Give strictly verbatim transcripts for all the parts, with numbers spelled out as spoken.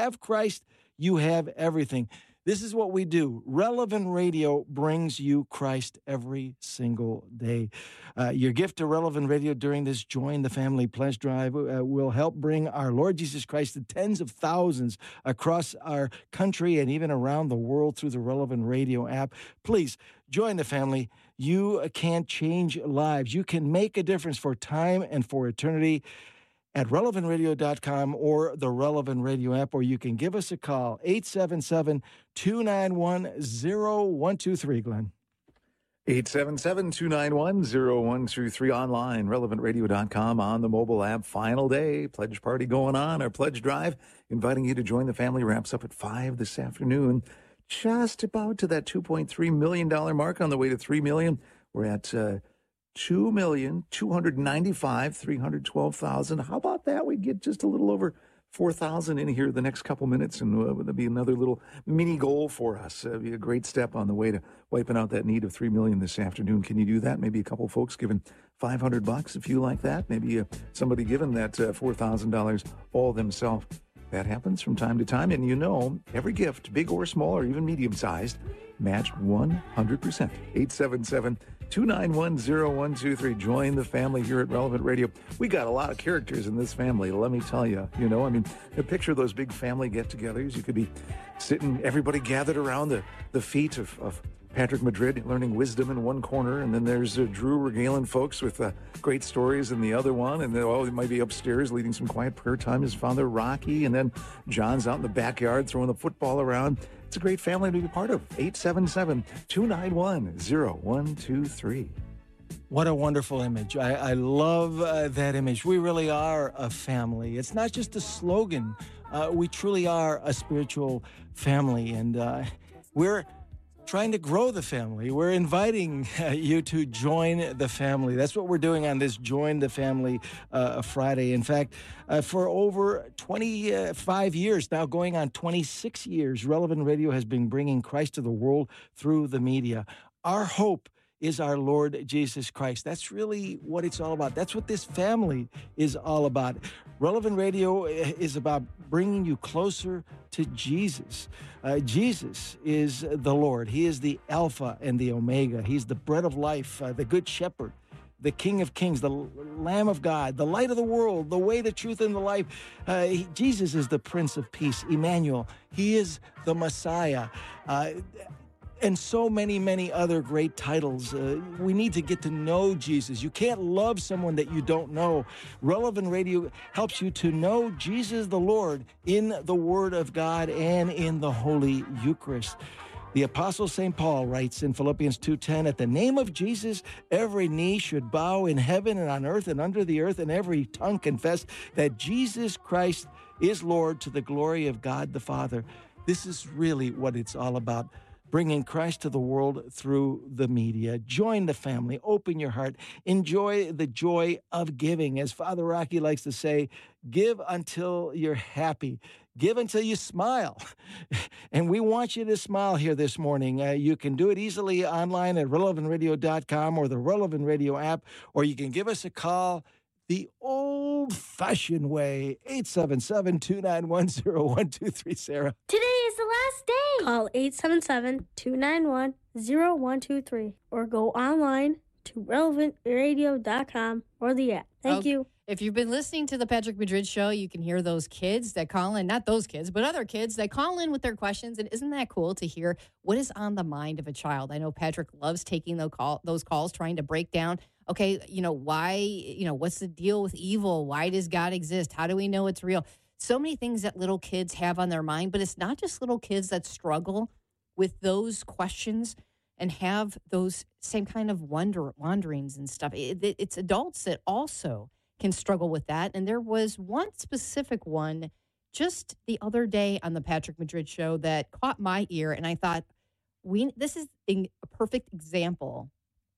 have Christ, you have everything. This is what we do. Relevant Radio brings you Christ every single day. Uh, your gift to Relevant Radio during this Join the Family Pledge Drive uh, will help bring our Lord Jesus Christ to tens of thousands across our country and even around the world through the Relevant Radio app. Please join the family. You can change lives. You can make a difference for time and for eternity at relevant radio dot com or the Relevant Radio app, or you can give us a call, eight seven seven, two nine one, zero one two three, Glenn. eight seven seven, two nine one, zero one two three, online, relevant radio dot com, on the mobile app. Final day, pledge party going on, our pledge drive, inviting you to join the family, wraps up at five this afternoon. Just about to that two point three million dollars mark, on the way to three million dollars. We're at uh, two million, two hundred ninety-five thousand, three hundred twelve thousand. How about that? We get just a little over four thousand in here the next couple minutes, and uh, that'll be another little mini goal for us. It'll be a great step on the way to wiping out that need of three million this afternoon. Can you do that? Maybe a couple folks giving five hundred bucks if you like that. Maybe uh, somebody giving that uh, four thousand dollars all themselves. That happens from time to time. And you know, every gift, big or small or even medium-sized, matched one hundred percent. eight seven seven, two nine one, zero one two three. Join the family here at Relevant Radio. We got a lot of characters in this family, let me tell you. You know, I mean, picture those big family get-togethers. You could be sitting, everybody gathered around the, the feet of, of Patrick Madrid, learning wisdom in one corner, and then there's uh, Drew regaling folks with uh, great stories in the other one, and then, oh, he might be upstairs leading some quiet prayer time, his father Rocky, and then John's out in the backyard throwing the football around. It's a great family to be part of. eight seven seven, two nine one, zero one two three. What a wonderful image. I, I love uh, that image. We really are a family. It's not just a slogan. Uh, we truly are a spiritual family, and uh, we're trying to grow the family. We're inviting uh, you to join the family. That's what we're doing on this Join the Family uh, Friday. In fact, uh, for over twenty-five years, now going on twenty-six years, Relevant Radio has been bringing Christ to the world through the media. Our hope is our Lord Jesus Christ. That's really what it's all about. That's what this family is all about. Relevant Radio is about bringing you closer to Jesus. Uh, Jesus is the Lord. He is the Alpha and the Omega. He's the bread of life, uh, the Good Shepherd, the King of Kings, the Lamb of God, the light of the world, the way, the truth, and the life. Uh, he, Jesus is the Prince of Peace, Emmanuel. He is the Messiah. Uh, And so many, many other great titles. Uh, we need to get to know Jesus. You can't love someone that you don't know. Relevant Radio helps you to know Jesus the Lord in the Word of God and in the Holy Eucharist. The Apostle Saint Paul writes in Philippians two ten, at the name of Jesus, every knee should bow in heaven and on earth and under the earth, and every tongue confess that Jesus Christ is Lord, to the glory of God the Father. This is really what it's all about. Bringing Christ to the world through the media. Join the family. Open your heart. Enjoy the joy of giving. As Father Rocky likes to say, give until you're happy. Give until you smile. And we want you to smile here this morning. Uh, you can do it easily online at relevant radio dot com or the Relevant Radio app, or you can give us a call the old-fashioned way, eight seven seven, two nine one, zero one two three, Sarah. Today is the last day. Call eight seven seven, two nine one, zero one two three or go online to relevant radio dot com or the app. Thank okay. you. If you've been listening to the Patrick Madrid Show, you can hear those kids that call in, not those kids, but other kids that call in with their questions. And isn't that cool to hear what is on the mind of a child? I know Patrick loves taking those, call, those calls, trying to break down, okay, you know, why, you know, what's the deal with evil? Why does God exist? How do we know it's real? So many things that little kids have on their mind, but it's not just little kids that struggle with those questions and have those same kind of wonder wanderings and stuff. It, it, it's adults that also can struggle with that. And there was one specific one just the other day on the Patrick Madrid Show that caught my ear. And I thought, we this is a perfect example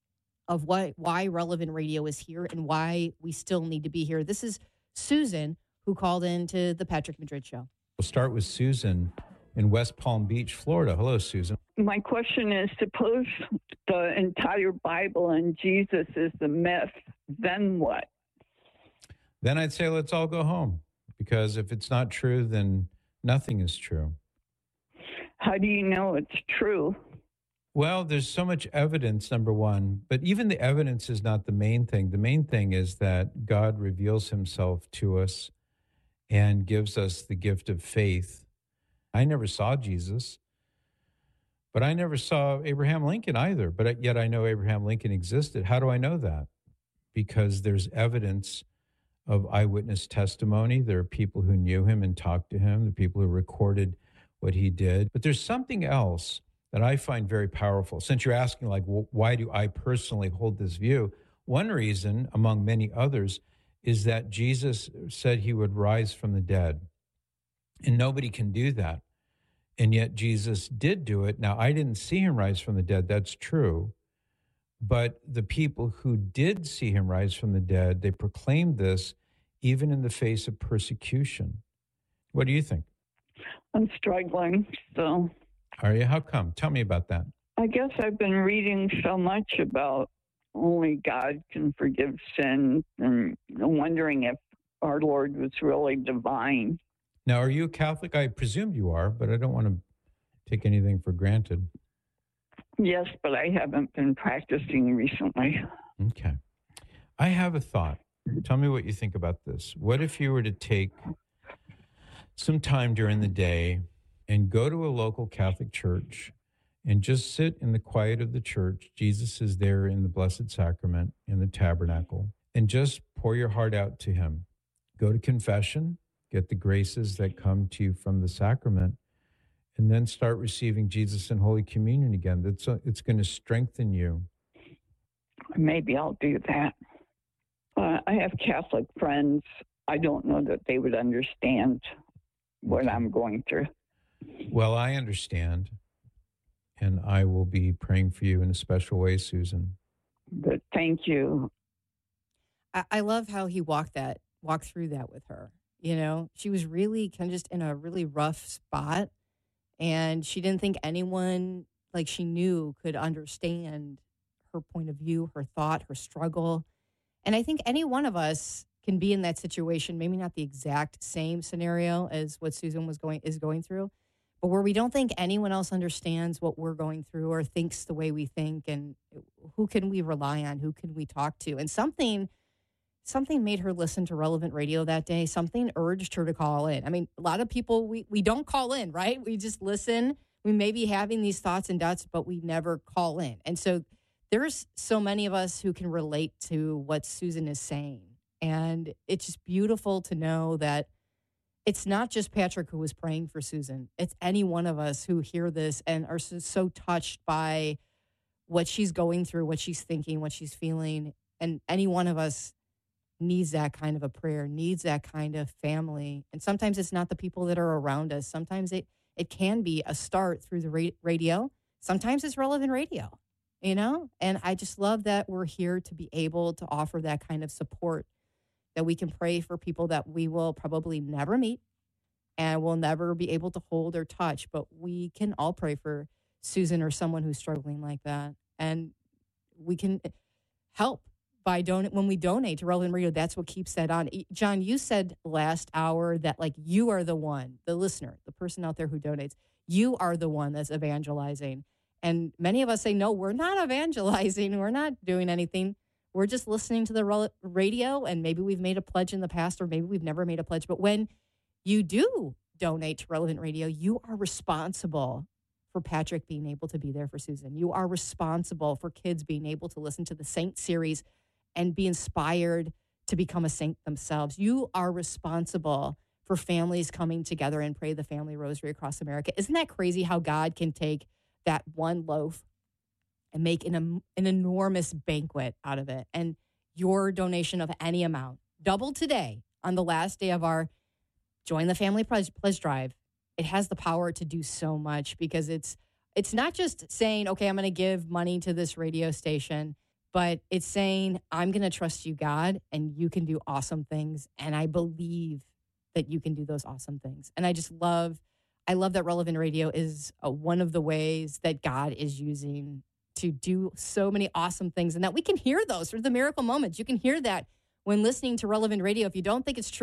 of what why Relevant Radio is here and why we still need to be here. This is Susan, who called into the Patrick Madrid Show. We'll start with Susan in West Palm Beach, Florida. Hello, Susan. My question is, suppose the entire Bible and Jesus is the myth, then what? Then I'd say let's all go home, because if it's not true, then Nothing is true. How do you know it's true? Well, there's so much evidence, number one, but even the evidence is not the main thing. The main thing is that God reveals himself to us and gives us the gift of faith. I never saw Jesus, but I never saw Abraham Lincoln either, but yet I know Abraham Lincoln existed. How do I know that? Because there's evidence of eyewitness testimony. There are people who knew him and talked to him, the people who recorded what he did. But there's something else that I find very powerful. Since you're asking, like, well, why do I personally hold this view? One reason, among many others, is that Jesus said he would rise from the dead. And nobody can do that. And yet Jesus did do it. Now, I didn't see him rise from the dead. That's true. But the people who did see him rise from the dead, they proclaimed this even in the face of persecution. What do you think? I'm struggling, so... Are you? How come? Tell me about that. I guess I've been reading so much about only God can forgive sin and wondering if our Lord was really divine. Now, are you a Catholic? I presumed you are, but I don't want to take anything for granted. Yes, but I haven't been practicing recently. Okay. I have a thought. Tell me what you think about this. What if you were to take some time during the day and go to a local Catholic church and just sit in the quiet of the church? Jesus is there in the Blessed Sacrament, in the tabernacle, and just pour your heart out to him. Go to confession, get the graces that come to you from the sacrament, and then start receiving Jesus in Holy Communion again. That's a, it's going to strengthen you. Maybe I'll do that. Uh, I have Catholic friends. I don't know that they would understand what I'm going through. Well, I understand, and I will be praying for you in a special way, Susan. But thank you. I, I love how he walked that, walked through that with her. You know, she was really kind of just in a really rough spot, and she didn't think anyone like she knew could understand her point of view, her thought, her struggle. And I think any one of us can be in that situation, maybe not the exact same scenario as what Susan was going is going through, but where we don't think anyone else understands what we're going through or thinks the way we think, and who can we rely on? Who can we talk to? And something, something made her listen to Relevant Radio that day. Something urged her to call in. I mean, a lot of people, we, we don't call in, right? We just listen. We may be having these thoughts and doubts, but we never call in. And so there's so many of us who can relate to what Susan is saying. And it's just beautiful to know that it's not just Patrick who was praying for Susan. It's any one of us who hear this and are so, so touched by what she's going through, what she's thinking, what she's feeling. And any one of us needs that kind of a prayer, needs that kind of family. And sometimes it's not the people that are around us. Sometimes it, it can be a start through the ra- radio. Sometimes it's Relevant Radio, you know? And I just love that we're here to be able to offer that kind of support, that we can pray for people that we will probably never meet and will never be able to hold or touch, but we can all pray for Susan or someone who's struggling like that. And we can help by donate when we donate to Relevant Radio. That's what keeps that on. John, you said last hour that like you are the one, the listener, the person out there who donates, you are the one that's evangelizing. And many of us say, no, we're not evangelizing. We're not doing anything. We're just listening to the radio, and maybe we've made a pledge in the past, or maybe we've never made a pledge. But when you do donate to Relevant Radio, you are responsible for Patrick being able to be there for Susan. You are responsible for kids being able to listen to the Saint series and be inspired to become a saint themselves. You are responsible for families coming together and pray the family rosary across America. Isn't that crazy how God can take that one loaf and make an, an enormous banquet out of it? And your donation of any amount, double today on the last day of our Join the Family Pledge, Pledge Drive, it has the power to do so much, because it's it's not just saying, okay, I'm going to give money to this radio station, but it's saying, I'm going to trust you, God, and you can do awesome things. And I believe that you can do those awesome things. And I just love, I love that Relevant Radio is uh, one of the ways that God is using to do so many awesome things, and that we can hear those through the miracle moments. You can hear that when listening to Relevant Radio. If you don't think it's true,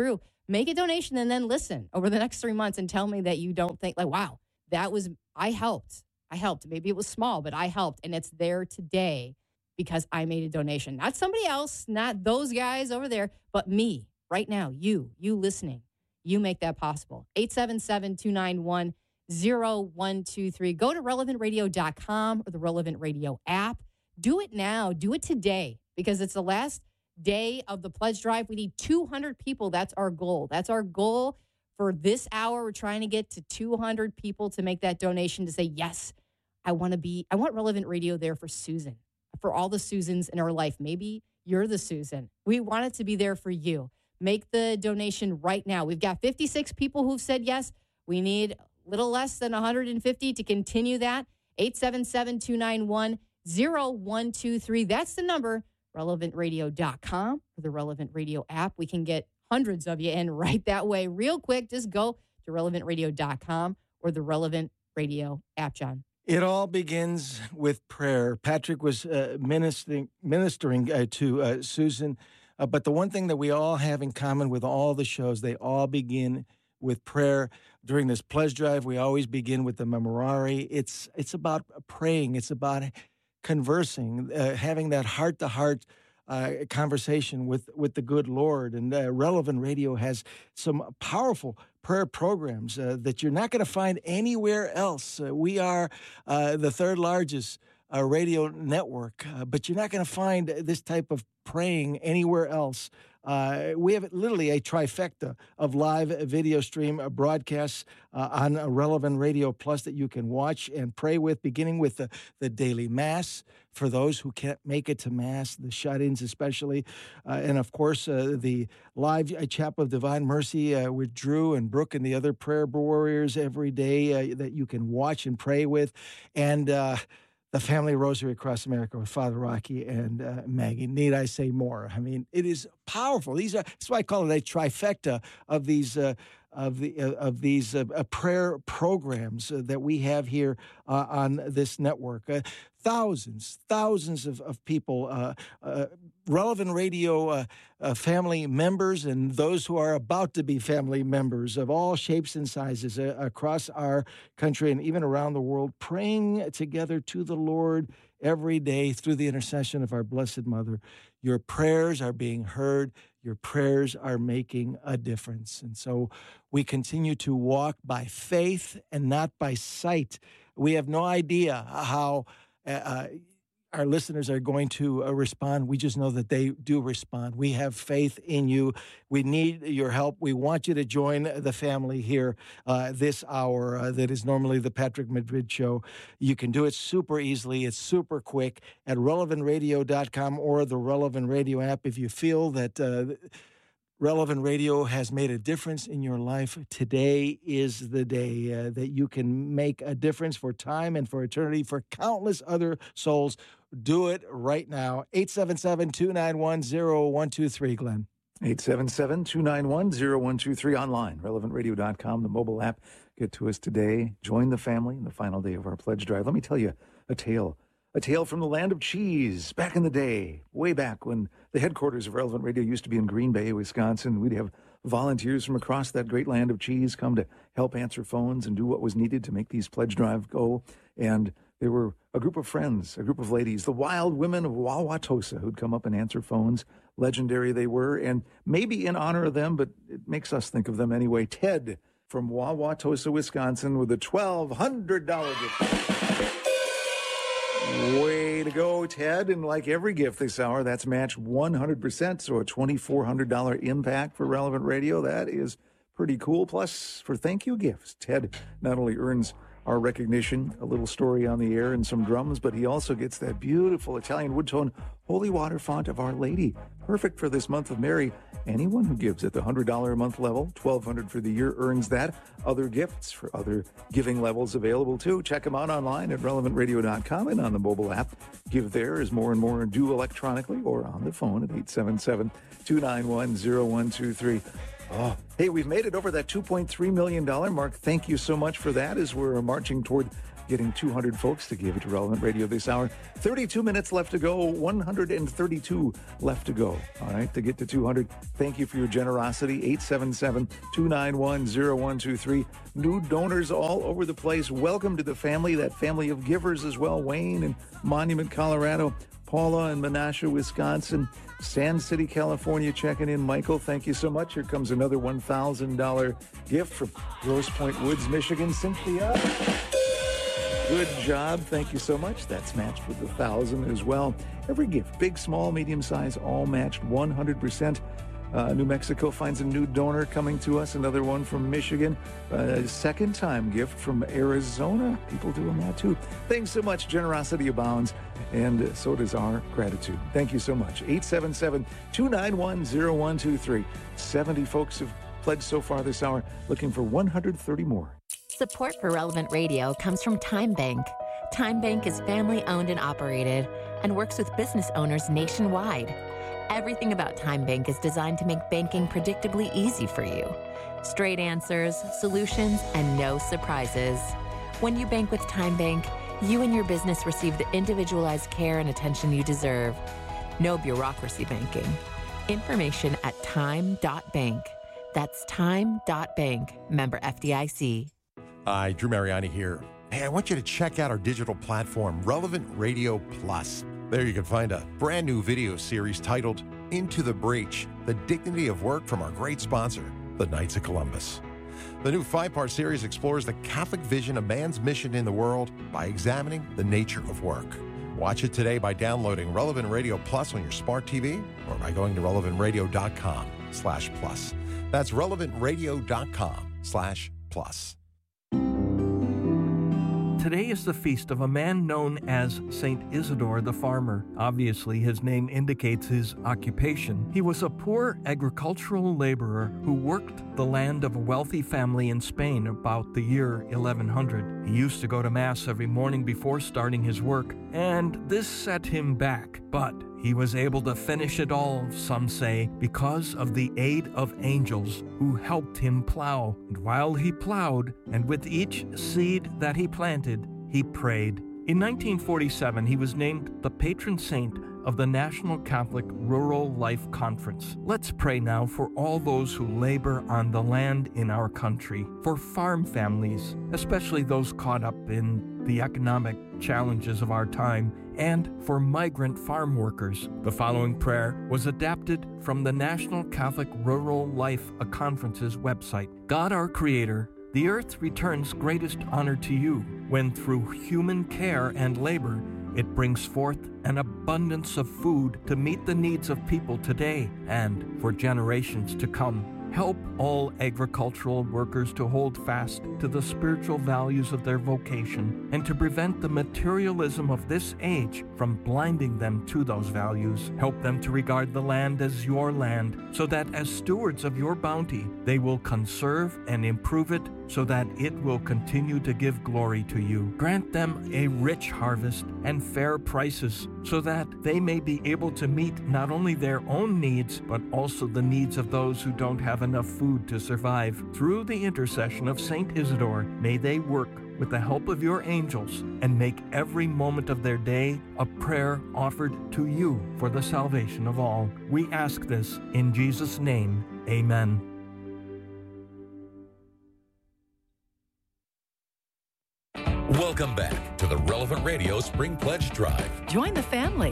make a donation and then listen over the next three months and tell me that you don't think like, wow, that was, I helped. I helped. Maybe it was small, but I helped. And it's there today because I made a donation. Not somebody else, not those guys over there, but me right now, you, you listening. You make that possible. eight seven seven, two nine one, zero one two three. Go to relevant radio dot com or the Relevant Radio app. Do it now. Do it today because it's the last day of the pledge drive. We need two hundred people. That's our goal. That's our goal for this hour. We're trying to get to two hundred people to make that donation to say, yes, I want to be, I want Relevant Radio there for Susan, for all the Susans in our life. Maybe you're the Susan. We want it to be there for you. Make the donation right now. We've got fifty-six people who've said yes. We need a little less than one hundred fifty to continue that. eight seven seven, two nine one, zero one two three. That's the number. relevant radio dot com or the Relevant Radio app. We can get hundreds of you in right that way. Real quick, just go to relevant radio dot com or the Relevant Radio app, John. It all begins with prayer. Patrick was uh, ministering, ministering uh, to uh, Susan, uh, but the one thing that we all have in common with all the shows, they all begin with prayer. During this pledge drive, we always begin with the memorare. It's, it's about praying. It's about conversing, uh, having that heart-to-heart uh, conversation with, with the good Lord. And uh, Relevant Radio has some powerful prayer programs uh, that you're not going to find anywhere else. Uh, we are uh, the third largest uh, radio network, uh, but you're not going to find this type of praying anywhere else. Uh, we have literally a trifecta of live video stream broadcasts uh, on Relevant Radio Plus that you can watch and pray with, beginning with the, the daily Mass for those who can't make it to Mass, the shut-ins especially, uh, and of course uh, the live Chapel of Divine Mercy uh, with Drew and Brooke and the other prayer warriors every day uh, that you can watch and pray with, and uh, the Family Rosary Across America with Father Rocky and uh, Maggie. Need I say more? I mean, it is powerful. These are that's why I call it a trifecta of these uh, of the uh, of these uh, uh, prayer programs uh, that we have here uh, on this network. Uh, thousands, thousands of of people, uh, uh, Relevant Radio uh, uh, family members, and those who are about to be family members of all shapes and sizes uh, across our country and even around the world, praying together to the Lord every day through the intercession of our Blessed Mother. Your prayers are being heard. Your prayers are making a difference. And so we continue to walk by faith and not by sight. We have no idea how uh, our listeners are going to uh, respond. We just know that they do respond. We have faith in you. We need your help. We want you to join the family here uh, this hour uh, that is normally the Patrick Madrid Show. You can do it super easily. It's super quick at relevant radio dot com or the Relevant Radio app. If you feel that uh, Relevant Radio has made a difference in your life, today is the day uh, that you can make a difference for time and for eternity for countless other souls. Do it right now. eight seven seven, two nine one, zero one two three, Glenn. eight seven seven, two nine one, zero one two three online, relevant radio dot com, the mobile app. Get to us today. Join the family in the final day of our pledge drive. Let me tell you a tale. A tale from the land of cheese. Back in the day, way back when the headquarters of Relevant Radio used to be in Green Bay, Wisconsin, we'd have volunteers from across that great land of cheese come to help answer phones and do what was needed to make these pledge drive go. And there were a group of friends, a group of ladies, the wild women of Wauwatosa, who'd come up and answer phones. Legendary they were, and maybe in honor of them, but it makes us think of them anyway. Ted from Wauwatosa, Wisconsin, with a twelve hundred dollars gift. Way to go, Ted. And like every gift this hour, that's matched one hundred percent, so a twenty-four hundred dollars impact for Relevant Radio. That is pretty cool. Plus, for thank you gifts, Ted not only earns our recognition, a little story on the air and some drums, but he also gets that beautiful Italian wood tone holy water font of Our Lady. Perfect for this month of Mary. Anyone who gives at the one hundred dollars a month level, twelve hundred dollars for the year, earns that. Other gifts for other giving levels available too. Check them out online at relevant radio dot com and on the mobile app. Give there as more and more do electronically or on the phone at eight seven seven, two nine one, zero one two three. Oh, Hey, we've made it over that two point three million dollars mark. Thank you so much for that as we're marching toward getting two hundred folks to give to Relevant Radio this hour. thirty-two minutes left to go, one hundred thirty-two left to go. All right, to get to two hundred. Thank you for your generosity. eight seven seven, two nine one, zero one two three. New donors all over the place. Welcome to the family, that family of givers as well. Wayne in Monument, Colorado. Paula in Menasha, Wisconsin. Sand City, California, checking in. Michael, thank you so much. Here comes another one thousand dollars gift from Grosse Pointe Woods, Michigan. Cynthia, good job. Thank you so much. That's matched with a thousand as well. Every gift, big, small, medium size, all matched one hundred percent. Uh, New Mexico finds a new donor coming to us. Another one from Michigan. A second time gift from Arizona. People doing that too. Thanks so much. Generosity abounds. And so does our gratitude. Thank you so much. eight seven seven, two nine one, zero one two three. seventy folks have pledged so far this hour. Looking for one hundred thirty more. Support for Relevant Radio comes from Time Bank. Time Bank is family owned and operated and works with business owners nationwide. Everything about Time Bank is designed to make banking predictably easy for you. Straight answers, solutions, and no surprises. When you bank with Time Bank, you and your business receive the individualized care and attention you deserve. No bureaucracy banking. Information at time dot bank. That's time dot bank. Member F D I C. Hi, Drew Mariani here. Hey, I want you to check out our digital platform, Relevant Radio Plus. There you can find a brand new video series titled Into the Breach, The Dignity of Work from our great sponsor, the Knights of Columbus. The new five-part series explores the Catholic vision of man's mission in the world by examining the nature of work. Watch it today by downloading Relevant Radio Plus on your smart T V or by going to relevant radio dot com slash plus. That's relevant radio dot com slash plus. Today is the feast of a man known as Saint Isidore the Farmer. Obviously, his name indicates his occupation. He was a poor agricultural laborer who worked the land of a wealthy family in Spain about the year eleven hundred. He used to go to Mass every morning before starting his work, and this set him back. But he was able to finish it all, some say, because of the aid of angels who helped him plow. And while he plowed, and with each seed that he planted, he prayed. In nineteen forty-seven, he was named the patron saint of the National Catholic Rural Life Conference. Let's pray now for all those who labor on the land in our country, for farm families, especially those caught up in the economic challenges of our time, and for migrant farm workers. The following prayer was adapted from the National Catholic Rural Life Conference's website. God, our Creator, the earth returns greatest honor to you when through human care and labor it brings forth an abundance of food to meet the needs of people today and for generations to come. Help all agricultural workers to hold fast to the spiritual values of their vocation and to prevent the materialism of this age from blinding them to those values. Help them to regard the land as your land so that as stewards of your bounty, they will conserve and improve it so that it will continue to give glory to you. Grant them a rich harvest and fair prices so that they may be able to meet not only their own needs, but also the needs of those who don't have enough food to survive. Through the intercession of Saint Isidore, may they work with the help of your angels and make every moment of their day a prayer offered to you for the salvation of all. We ask this in Jesus' name. Amen. Welcome back to the Relevant Radio Spring Pledge Drive. Join the family.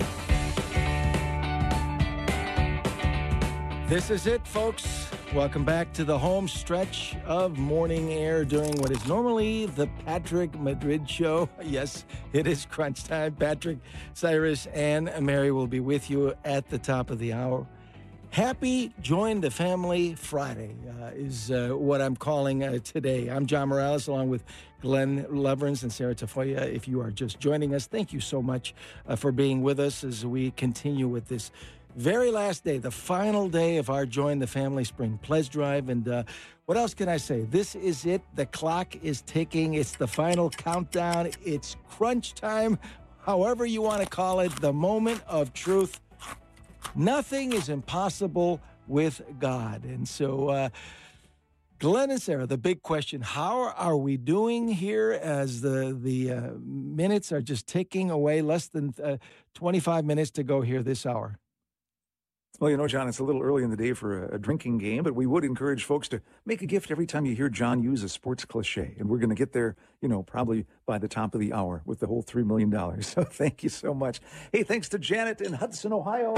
This is it, folks. Welcome back to the home stretch of morning air during what is normally the Patrick Madrid Show. Yes, it is crunch time. Patrick, Cyrus, and Mary will be with you at the top of the hour. Happy Join the Family Friday uh, is uh, what I'm calling uh, today. I'm John Morales along with Glenn Leverins and Sarah Tafoya. If you are just joining us, thank you so much uh, for being with us as we continue with this very last day, the final day of our Join the Family Spring Pledge Drive. And uh, what else can I say? This is it. The clock is ticking. It's the final countdown. It's crunch time, however you want to call it, the moment of truth. Nothing is impossible with God. And so uh, Glenn and Sarah, the big question, how are we doing here as the the uh, minutes are just ticking away, less than uh, twenty-five minutes to go here this hour? Well, you know, John, it's a little early in the day for a, a drinking game, but we would encourage folks to make a gift every time you hear John use a sports cliche. And we're going to get there, you know, probably by the top of the hour with the whole three million dollars. So thank you so much. Hey, thanks to Janet in Hudson, Ohio.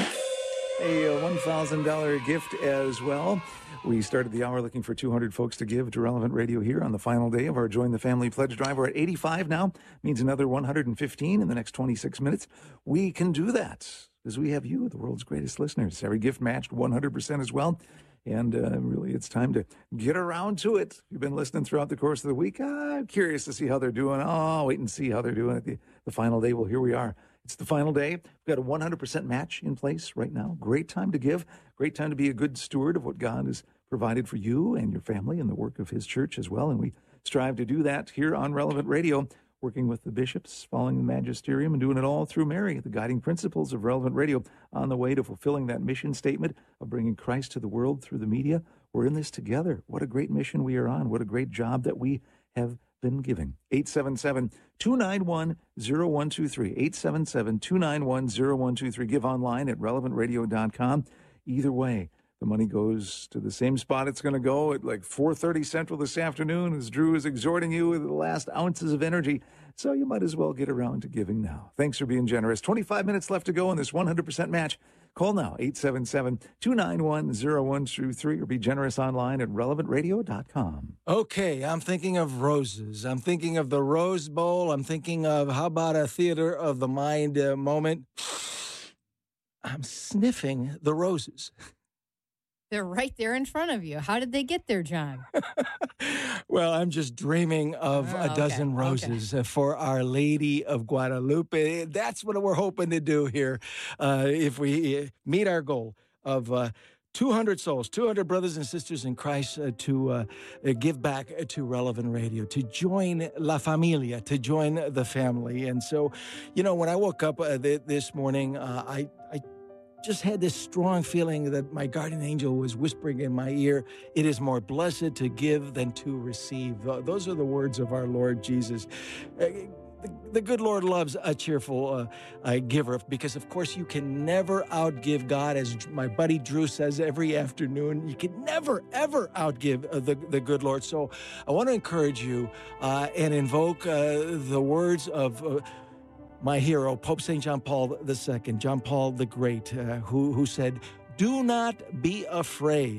A one thousand dollars gift as well. We started the hour looking for two hundred folks to give to Relevant Radio here on the final day of our Join the Family Pledge Drive. We're at eighty-five now. Means another one hundred fifteen in the next twenty-six minutes. We can do that because we have you, the world's greatest listeners. Every gift matched one hundred percent as well. And uh, really, it's time to get around to it. If you've been listening throughout the course of the week, I'm curious to see how they're doing. Oh, wait and see how they're doing at the, the final day. Well, here we are. It's the final day. We've got a one hundred percent match in place right now. Great time to give. Great time to be a good steward of what God has provided for you and your family and the work of his church as well. And we strive to do that here on Relevant Radio, working with the bishops, following the magisterium, and doing it all through Mary, the guiding principles of Relevant Radio, on the way to fulfilling that mission statement of bringing Christ to the world through the media. We're in this together. What a great mission we are on. What a great job that we have been giving. eight seven seven, two nine one, zero one two three. eight seven seven, two nine one, zero one two three. Give online at relevant radio dot com. Either way, the money goes to the same spot it's going to go at like four thirty Central this afternoon as Drew is exhorting you with the last ounces of energy. So you might as well get around to giving now. Thanks for being generous. twenty-five minutes left to go in this one hundred percent match. Call now, eight seven seven, two nine one, zero one two three, or be generous online at relevant radio dot com. Okay, I'm thinking of roses. I'm thinking of the Rose Bowl. I'm thinking of, how about a theater of the mind uh, moment? I'm sniffing the roses. They're right there in front of you. How did they get there, John? Well, I'm just dreaming of Oh, a dozen okay, roses uh, for Our Lady of Guadalupe. That's what we're hoping to do here uh, if we uh, meet our goal of uh, two hundred souls, two hundred brothers and sisters in Christ uh, to uh, uh, give back to Relevant Radio, to join La Familia, to join the family. And so, you know, when I woke up uh, th- this morning, uh, I, I just had this strong feeling that my guardian angel was whispering in my ear, it is more blessed to give than to receive. Uh, those are the words of our Lord Jesus. Uh, the, the good Lord loves a cheerful uh, uh, giver because, of course, you can never outgive God, as my buddy Drew says every afternoon. You can never, ever outgive uh, the, the good Lord. So I want to encourage you uh, and invoke uh, the words of uh, my hero, Pope Saint John Paul the Second, John Paul the Great, uh, who, who said, do not be afraid.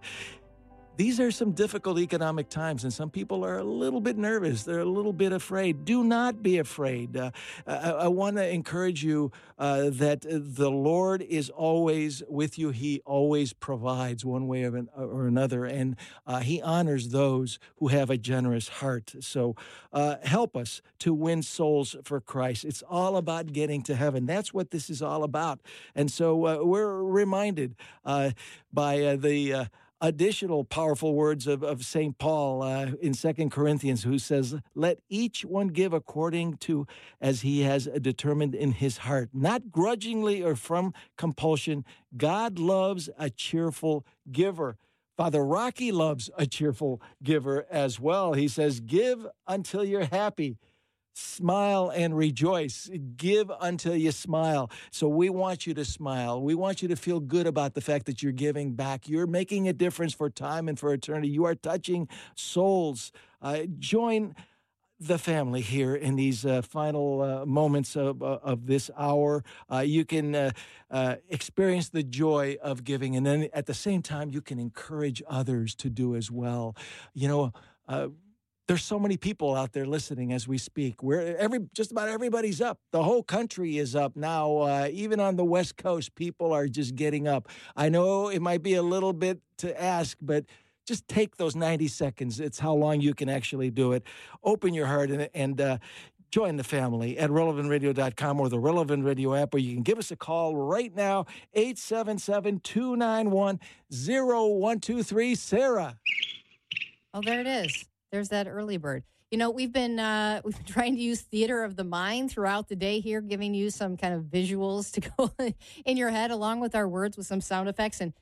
These are some difficult economic times, and some people are a little bit nervous. They're a little bit afraid. Do not be afraid. Uh, I, I want to encourage you uh, that the Lord is always with you. He always provides one way or, an, or another, and uh, he honors those who have a generous heart. So uh, help us to win souls for Christ. It's all about getting to heaven. That's what this is all about. And so uh, we're reminded uh, by uh, the uh, additional powerful words of, of Saint Paul uh, in Second Corinthians, who says, let each one give according to as he has determined in his heart, not grudgingly or from compulsion. God loves a cheerful giver. Father Rocky loves a cheerful giver as well. He says, give until you're happy. Smile and rejoice. Give until you smile. So we want you to smile. We want you to feel good about the fact that you're giving back. You're making a difference for time and for eternity. You are touching souls. Uh, join the family here in these uh, final uh, moments of, uh, of this hour. Uh, you can uh, uh, experience the joy of giving, and then at the same time, you can encourage others to do as well. You know, uh, there's so many people out there listening as we speak. We're every just about everybody's up. The whole country is up now. Uh, even on the West Coast, people are just getting up. I know it might be a little bit to ask, but just take those ninety seconds. It's how long you can actually do it. Open your heart and, and uh, join the family at relevant radio dot com or the Relevant Radio app, or you can give us a call right now, eight seven seven, two nine one, zero one two three. Sarah. Oh, there it is. There's that early bird. You know, we've been uh, we've been trying to use theater of the mind throughout the day here, giving you some kind of visuals to go in your head along with our words with some sound effects. And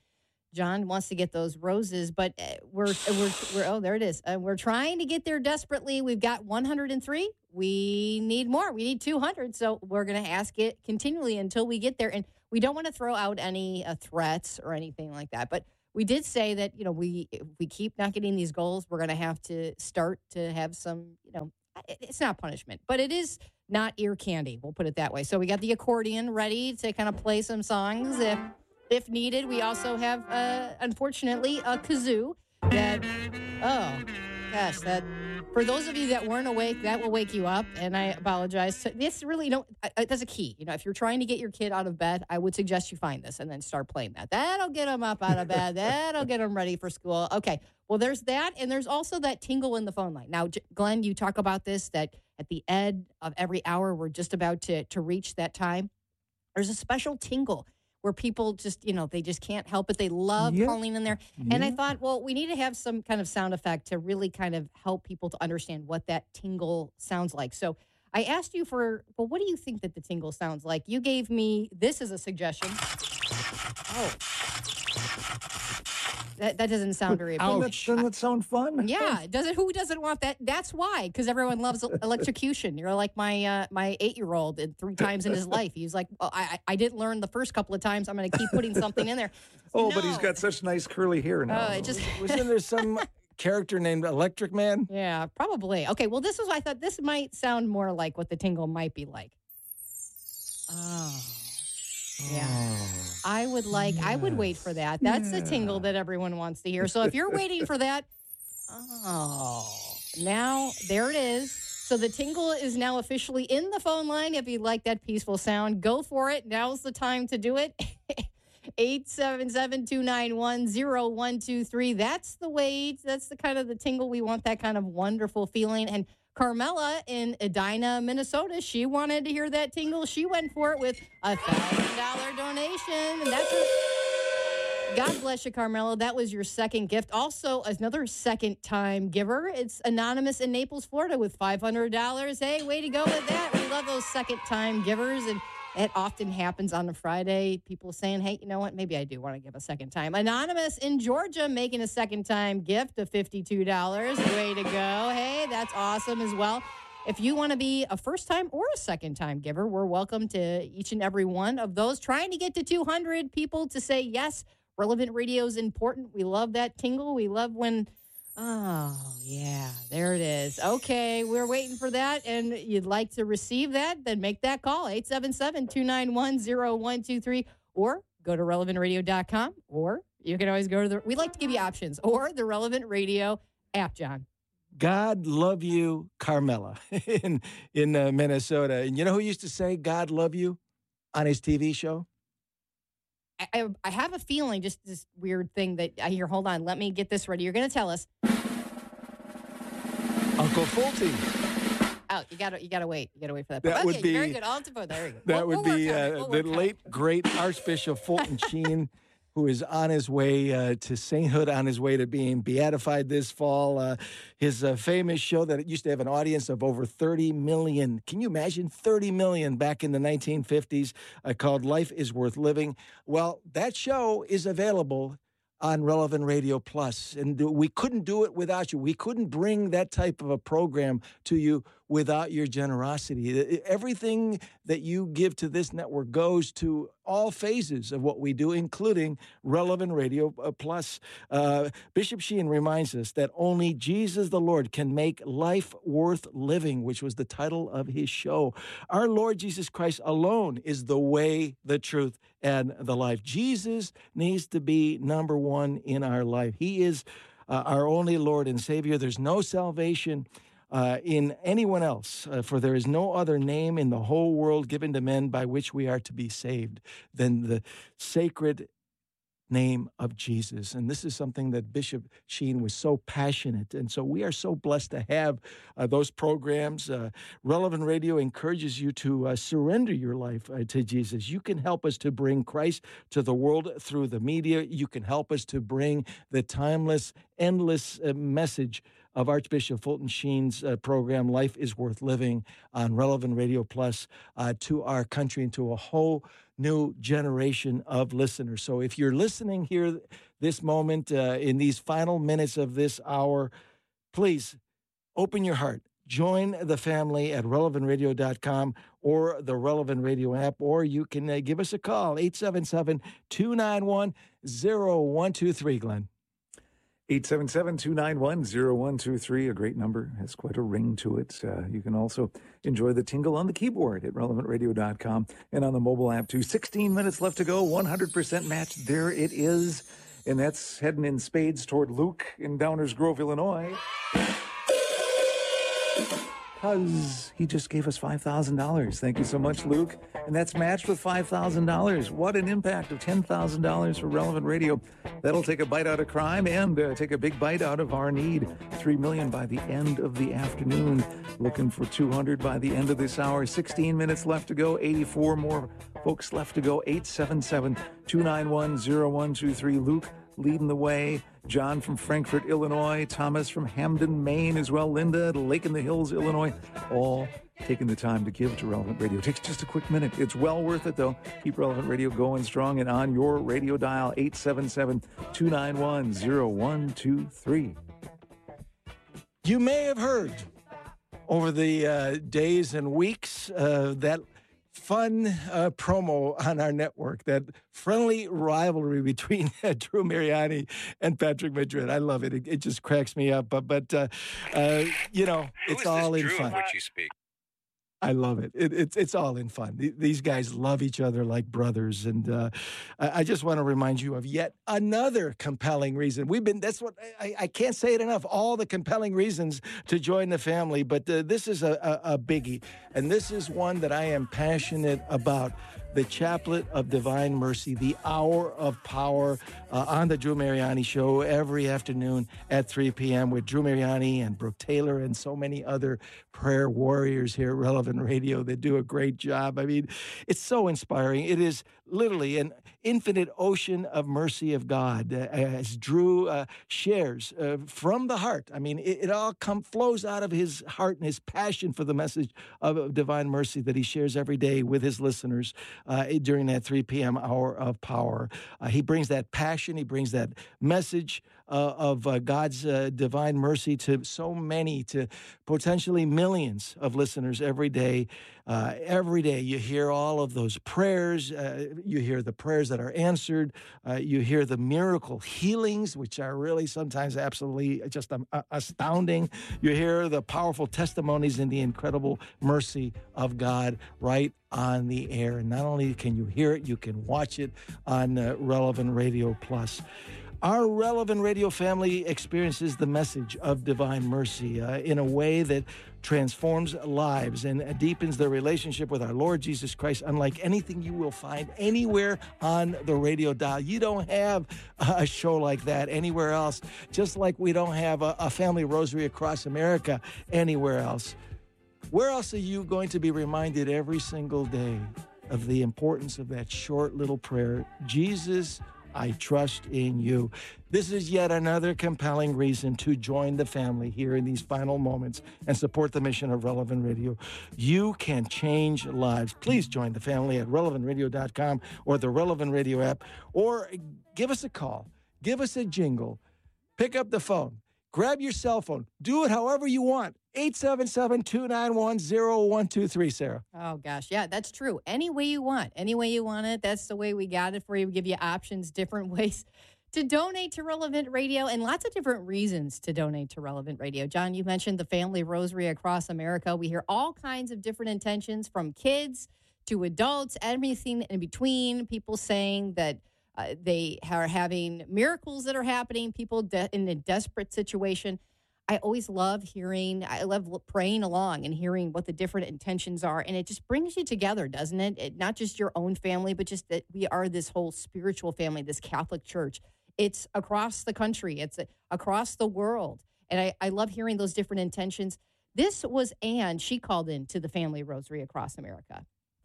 John wants to get those roses, but uh, we're, we're, we're, oh, there it is. Uh, we're trying to get there desperately. We've got one hundred three. We need more. We need two hundred. So we're going to ask it continually until we get there. And we don't want to throw out any uh, threats or anything like that. But we did say that, you know, we, if we keep not getting these goals, we're going to have to start to have some, you know, it's not punishment, but it is not ear candy. We'll put it that way. So we got the accordion ready to kind of play some songs if if needed. We also have, uh, unfortunately, a kazoo that, oh, gosh, that, for those of you that weren't awake, that will wake you up, and I apologize. So this really, don't. That's a key. You know, if you're trying to get your kid out of bed, I would suggest you find this and then start playing that. That'll get them up out of bed. That'll get them ready for school. Okay, well, there's that, and there's also that tingle in the phone line. Now, Glenn, you talk about this, that at the end of every hour, we're just about to, to reach that time. There's a special tingle where people just, you know, they just can't help it. They love Yeah. calling in there. Yeah. And I thought, well, we need to have some kind of sound effect to really kind of help people to understand what that tingle sounds like. So I asked you for, well, what do you think that the tingle sounds like? You gave me this as a suggestion. Oh. That, that doesn't sound very Doesn't that, appealing. doesn't that sound fun? Yeah, does it? Who doesn't want that? That's why, because everyone loves electrocution. You're like my uh, my eight year old. Three times in his life, he's like, well, I I didn't learn the first couple of times. I'm going to keep putting something in there. Oh, No. but he's got such nice curly hair now. Oh, it just Wasn't there some character named Electric Man? yeah, probably. Okay, well, this is I thought this might sound more like what the tingle might be like. Oh, yeah. I would like. I would wait for that. That's the tingle that everyone wants to hear. So if you're waiting for that, oh, now there it is. So the tingle is now officially in the phone line. If you like that peaceful sound, go for it. Now's the time to do it. eight seven seven, two nine one, zero one two three. That's the way. That's the kind of the tingle we want. That kind of wonderful feeling. And Carmela in Edina, Minnesota, she wanted to hear that tingle. She went for it with a thousand dollar donation, and that's her. God bless you, Carmela. That was your second gift. Also, another second-time giver. It's Anonymous in Naples, Florida, with five hundred dollars. Hey, way to go with that. We love those second-time givers, and it often happens on a Friday. People saying, hey, you know what? Maybe I do want to give a second time. Anonymous in Georgia making a second-time gift of fifty-two dollars. Way to go. Hey, that's awesome as well. If you want to be a first-time or a second-time giver, we're welcome to each and every one of those. Trying to get to two hundred people to say, yes, Relevant Radio is important. We love that tingle. We love when, oh, yeah, there it is. Okay, we're waiting for that, and you'd like to receive that, then make that call, eight seven seven, two nine one, zero one two three, or go to relevant radio dot com, or you can always go to the, we like to give you options, or the Relevant Radio app, John. God love you, Carmela, in in uh, Minnesota. And you know who used to say God love you on his T V show? I, I, I have a feeling, just this weird thing that I hear. Hold on, let me get this ready. You're going to tell us. Uncle Fulty. Oh, you got to you got to wait. You got to wait for that. That okay, would be very good. I'll have to put there you go. That We'll- would we'll be work on it. uh, We'll the work on it. late, great Archbishop Fulton Sheen, who is on his way uh, to sainthood, on his way to being beatified this fall. Uh, his uh, famous show that used to have an audience of over thirty million. Can you imagine thirty million back in the nineteen fifties uh, called Life is Worth Living? Well, that show is available on Relevant Radio Plus, and we couldn't do it without you. We couldn't bring that type of a program to you without your generosity. Everything that you give to this network goes to all phases of what we do, including Relevant Radio Plus. Uh, Bishop Sheen reminds us that only Jesus the Lord can make life worth living, which was the title of his show. Our Lord Jesus Christ alone is the way, the truth, and the life. Jesus needs to be number one in our life. He is uh, our only Lord and Savior. There's no salvation Uh, in anyone else, uh, for there is no other name in the whole world given to men by which we are to be saved than the sacred name of Jesus. And this is something that Bishop Sheen was so passionate. And so we are so blessed to have uh, those programs. Uh, Relevant Radio encourages you to uh, surrender your life uh, to Jesus. You can help us to bring Christ to the world through the media. You can help us to bring the timeless, endless uh, message of Archbishop Fulton Sheen's uh, program, Life is Worth Living, on Relevant Radio Plus uh, to our country and to a whole new generation of listeners. So if you're listening here this moment, uh, in these final minutes of this hour, please open your heart. Join the family at relevant radio dot com or the Relevant Radio app, or you can uh, give us a call, eight seven seven, two nine one, zero one two three, Glenn. eight seven seven, two nine one, zero one two three, a great number, has quite a ring to it. Uh, you can also enjoy the tingle on the keyboard at relevant radio dot com and on the mobile app too. sixteen minutes left to go, one hundred percent match. There it is. And that's heading in spades toward Luke in Downers Grove, Illinois. Because he just gave us five thousand dollars. Thank you so much, Luke. And that's matched with five thousand dollars. What an impact of ten thousand dollars for Relevant Radio. That'll take a bite out of crime and uh, take a big bite out of our need. three million dollars by the end of the afternoon. Looking for two hundred by the end of this hour. sixteen minutes left to go. eighty-four more folks left to go. eight seven seven, two nine one, zero one two three. Luke leading the way. John from Frankfort, Illinois. Thomas from Hamden, Maine as well. Linda, Lake in the Hills, Illinois. All taking the time to give to Relevant Radio. It takes just a quick minute. It's well worth it, though. Keep Relevant Radio going strong and on your radio dial, eight seven seven, two nine one, zero one two three. You may have heard over the uh, days and weeks uh, that fun uh, promo on our network, that friendly rivalry between uh, Drew Mariani and Patrick Madrid. I love it. It, it just cracks me up. But, but uh, uh, you know, Who it's is all this in Drew fun. of which you speak? I love it. it it's it's all in fun. These guys love each other like brothers, and uh, I, I just want to remind you of yet another compelling reason. We've been that's what I, I can't say it enough. All the compelling reasons to join the family, but uh, this is a, a, a biggie, and this is one that I am passionate about. The Chaplet of Divine Mercy, the Hour of Power, uh, on the Drew Mariani Show every afternoon at three p.m. with Drew Mariani and Brooke Taylor and so many other prayer warriors here at Relevant Radio that do a great job. I mean, it's so inspiring. It is literally an infinite ocean of mercy of God, uh, as Drew uh, shares uh, from the heart. I mean, it, it all come flows out of his heart and his passion for the message of, of divine mercy that he shares every day with his listeners. Uh, during that three p.m. hour of power. Uh, he brings that passion, he brings that message uh, of uh, God's uh, divine mercy to so many, to potentially millions of listeners every day. Uh, every day you hear all of those prayers, uh, you hear the prayers that are answered, uh, you hear the miracle healings, which are really sometimes absolutely just um, astounding. You hear the powerful testimonies and the incredible mercy of God right on the air. And not only can you hear it, you can watch it on uh, Relevant Radio Plus. Our Relevant Radio family experiences the message of divine mercy uh, in a way that transforms lives and deepens their relationship with our Lord Jesus Christ, unlike anything you will find anywhere on the radio dial. You don't have a show like that anywhere else, just like we don't have a, a family rosary across America anywhere else. Where else are you going to be reminded every single day of the importance of that short little prayer, Jesus, I trust in you? This is yet another compelling reason to join the family here in these final moments and support the mission of Relevant Radio. You can change lives. Please join the family at relevant radio dot com or the Relevant Radio app, or give us a call, give us a jingle, pick up the phone, grab your cell phone, do it however you want. eight seven seven, two nine one, zero one two three, Sarah. Oh, gosh. Yeah, that's true. Any way you want. Any way you want it. That's the way we got it for you. We give you options, different ways to donate to Relevant Radio, and lots of different reasons to donate to Relevant Radio. John, you mentioned the Family Rosary across America. We hear all kinds of different intentions, from kids to adults, everything in between. People saying that uh, they are having miracles that are happening, people de- in a desperate situation. I always love hearing, I love praying along and hearing what the different intentions are. And it just brings you together, doesn't it? it? Not just your own family, but just that we are this whole spiritual family, this Catholic Church. It's across the country. It's across the world. And I, I love hearing those different intentions. This was Anne. She called in to the Family Rosary across America.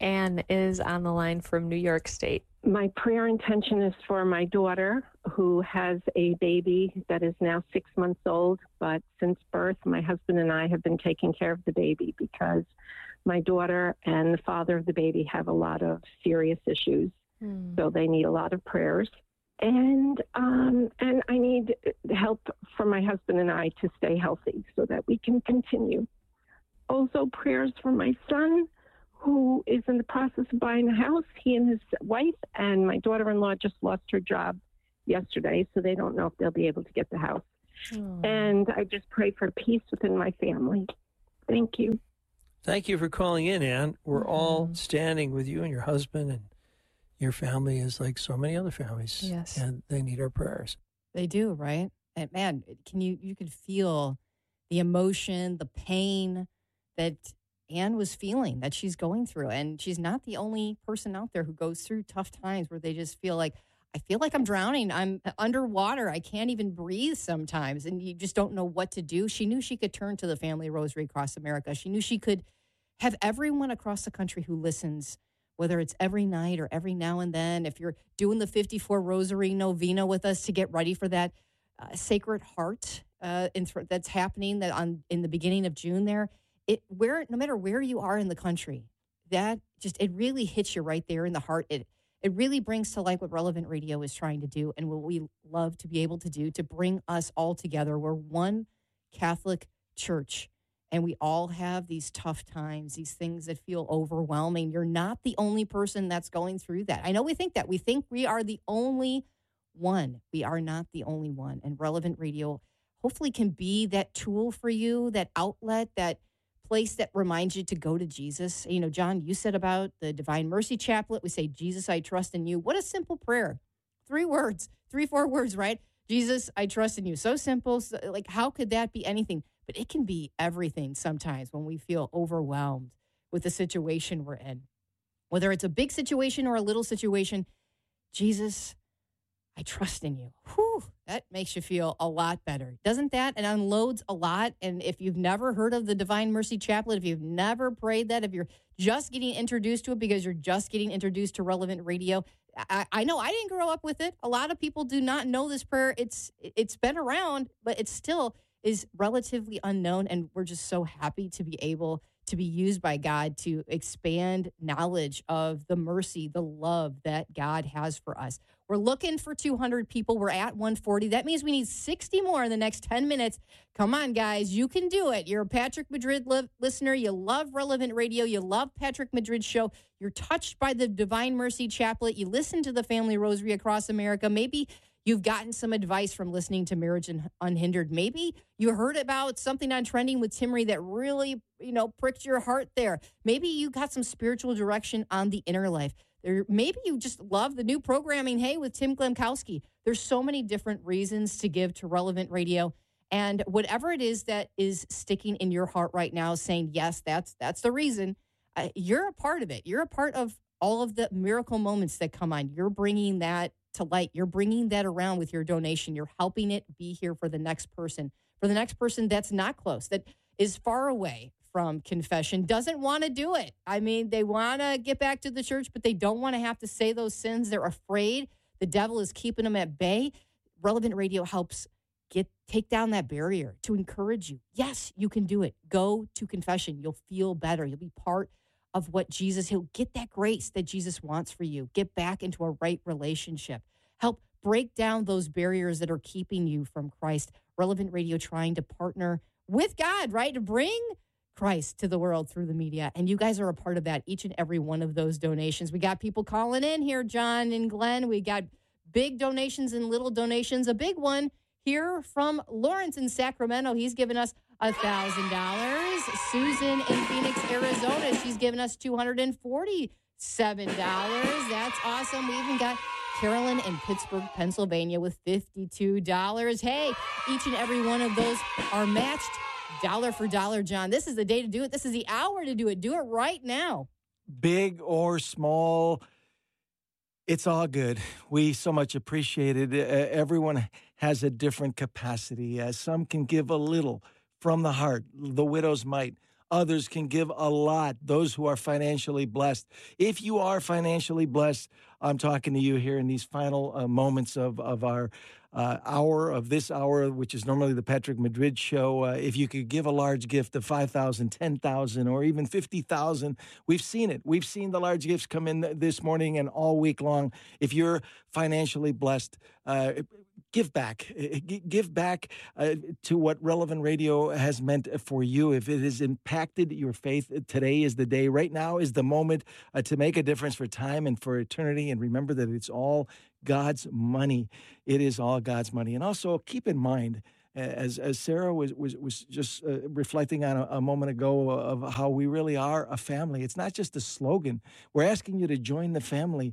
Anne is on the line from New York State. My prayer intention is for my daughter, who has a baby that is now six months old. But since birth, my husband and I have been taking care of the baby because my daughter and the father of the baby have a lot of serious issues. Mm. So they need a lot of prayers. And um, and I need help from my husband and I to stay healthy so that we can continue. Also, prayers for my son, who is in the process of buying a house. He and his wife and my daughter-in-law just lost her job yesterday, so they don't know if they'll be able to get the house. Oh. And I just pray for peace within my family. Thank you. Thank you for calling in, Ann. We're mm-hmm. all standing with you and your husband, and your family is like so many other families. Yes. And they need our prayers. They do, right? And man, can you, you could feel the emotion, the pain that Ann was feeling, that she's going through. And she's not the only person out there who goes through tough times where they just feel like, I feel like I'm drowning. I'm underwater. I can't even breathe sometimes. And you just don't know what to do. She knew she could turn to the Family Rosary across America. She knew she could have everyone across the country who listens, whether it's every night or every now and then, if you're doing the fifty-four Rosary Novena with us to get ready for that uh, Sacred Heart uh, in th- that's happening that on in the beginning of June there. It where no matter where you are in the country, that just it really hits you right there in the heart. It it really brings to light what Relevant Radio is trying to do and what we love to be able to do to bring us all together. We're one Catholic church, and we all have these tough times, these things that feel overwhelming. You're not the only person that's going through that. I know we think that. We think we are the only one. We are not the only one. And Relevant Radio hopefully can be that tool for you, that outlet, that place that reminds you to go to Jesus. You know, John, you said about the Divine Mercy Chaplet. We say, Jesus, I trust in you. What a simple prayer. Three words, three, four words, right? Jesus, I trust in you. So simple. So, like, how could that be anything? But it can be everything sometimes when we feel overwhelmed with the situation we're in. Whether it's a big situation or a little situation, Jesus, I trust in you. Whew, that makes you feel a lot better. Doesn't that? It unloads a lot. And if you've never heard of the Divine Mercy Chaplet, if you've never prayed that, if you're just getting introduced to it because you're just getting introduced to Relevant Radio, I, I know I didn't grow up with it. A lot of people do not know this prayer. It's It's been around, but it still is relatively unknown. And we're just so happy to be able to be used by God to expand knowledge of the mercy, the love that God has for us. We're looking for two hundred people. We're at one forty. That means we need sixty more in the next ten minutes. Come on, guys. You can do it. You're a Patrick Madrid li- listener. You love Relevant Radio. You love Patrick Madrid's show. You're touched by the Divine Mercy Chaplet. You listen to the Family Rosary across America. Maybe you've gotten some advice from listening to Marriage Unhindered. Maybe you heard about something on Trending with Timmery that really, you know, pricked your heart there. Maybe you got some spiritual direction on the inner life. There, maybe you just love the new programming, hey, with Tim Glemkowski. There's so many different reasons to give to Relevant Radio. And whatever it is that is sticking in your heart right now, saying, yes, that's that's the reason, uh, you're a part of it. You're a part of all of the miracle moments that come on. You're bringing that to light. You're bringing that around with your donation. You're helping it be here for the next person, for the next person that's not close, that is far away from confession, doesn't want to do it. I mean, they want to get back to the church, but they don't want to have to say those sins. They're afraid. The devil is keeping them at bay. Relevant Radio helps get take down that barrier to encourage you. Yes, you can do it. Go to confession. You'll feel better. You'll be part of what Jesus, he'll get that grace that Jesus wants for you. Get back into a right relationship. Help break down those barriers that are keeping you from Christ. Relevant Radio trying to partner with God, right? To bring Christ to the world through the media. And you guys are a part of that, each and every one of those donations. We got people calling in here, John and Glenn. We got big donations and little donations. A big one here from Lawrence in Sacramento. He's given us one thousand dollars. Susan in Phoenix, Arizona, she's given us two hundred forty-seven dollars. That's awesome. We even got Carolyn in Pittsburgh, Pennsylvania with fifty-two dollars. Hey, each and every one of those are matched dollar for dollar, John. This is the day to do it. This is the hour to do it. Do it right now. Big or small, it's all good. We so much appreciate it. Uh, everyone has a different capacity. Uh, some can give a little from the heart, the widow's mite. Others can give a lot, those who are financially blessed. If you are financially blessed, I'm talking to you here in these final uh, moments of, of our uh, hour, of this hour, which is normally the Patrick Madrid show. Uh, if you could give a large gift of five thousand dollars, ten thousand dollars, or even fifty thousand dollars, we've seen it. We've seen the large gifts come in this morning and all week long. If you're financially blessed, uh, give back. Give back uh, to what Relevant Radio has meant for you. If it has impacted your faith, today is the day. Right now is the moment uh, to make a difference for time and for eternity. And remember that it's all God's money. It is all God's money. And also keep in mind, as as Sarah was was, was just uh, reflecting on a, a moment ago of how we really are a family. It's not just a slogan. We're asking you to join the family.